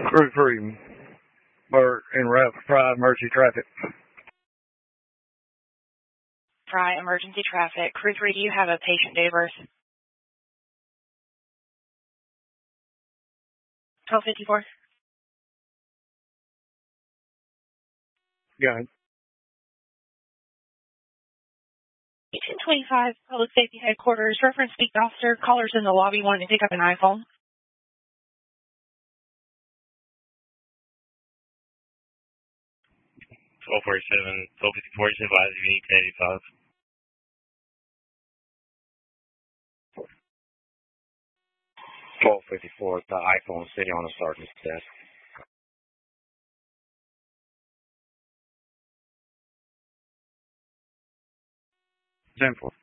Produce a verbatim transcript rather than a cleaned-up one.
Crew three, or en route for Fry emergency traffic. Fry emergency traffic. Crew three, do you have a patient date of birth? twelve fifty-four. Go ahead. eighteen twenty-five, Public Safety Headquarters. Reference speak officer. Callers in the lobby wanting to pick up an iPhone. twelve forty-seven, twelve fifty-four, advise you need to eighty-five. twelve fifty-four, the iPhone sitting on the sergeant's desk. ten four.